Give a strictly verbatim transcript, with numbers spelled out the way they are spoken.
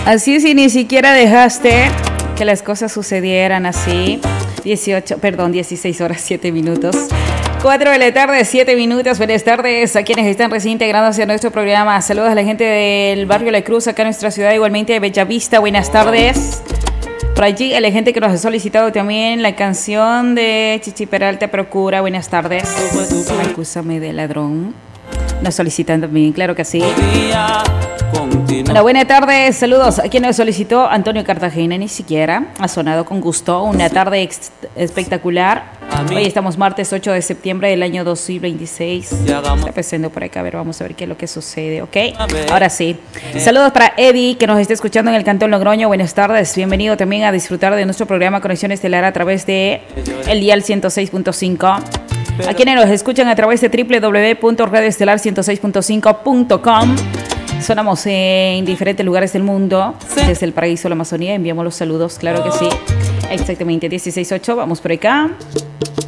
Así es, y ni siquiera dejaste que las cosas sucedieran así. dieciocho, perdón, dieciséis horas, siete minutos. cuatro de la tarde, siete minutos. Buenas tardes a quienes están recién integrándose a nuestro programa. Saludos a la gente del barrio La Cruz, acá en nuestra ciudad, igualmente de Bellavista. Buenas tardes. Por allí, a la gente que nos ha solicitado también la canción de Chichi Peralta, Procura. Buenas tardes. Acúsame de ladrón. Nos solicitan también, claro que sí. Una buena tarde, saludos a quien nos solicitó Antonio Cartagena, ni siquiera ha sonado con gusto. Una tarde ex- espectacular. Hoy estamos martes ocho de septiembre del año dos mil veintiséis. Está pasando por acá, a ver, vamos a ver qué es lo que sucede, ¿ok? Ahora sí. Saludos para Eddie, que nos está escuchando en el Cantón Logroño. Buenas tardes, bienvenido también a disfrutar de nuestro programa Conexión Estelar a través de el dial ciento seis punto cinco. A quienes nos escuchan a través de doble u doble u doble u punto radio estelar ciento seis punto cinco punto com. Sonamos en diferentes lugares del mundo, desde el paraíso a la Amazonía. Enviamos los saludos, claro que sí. Exactamente, dieciséis ocho, vamos por acá.